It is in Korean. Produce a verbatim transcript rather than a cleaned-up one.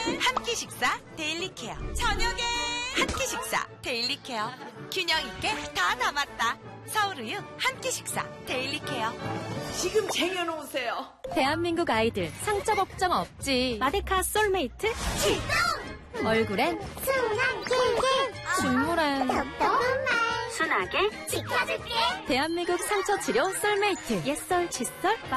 한 끼 식사 데일리 케어. 저녁에 한 끼 식사 데일리 케어. 균형 있게 다 담았다. 서울우유 한 끼 식사 데일리 케어. 지금 쟁여놓으세요. 대한민국 아이들 상처 걱정 없지. 마데카 솔메이트 출동! 얼굴엔 순한 길게 중물엔 똑똑한 말 순하게 지켜줄게. 대한민국 상처 치료 솔메이트 옛설 칫솔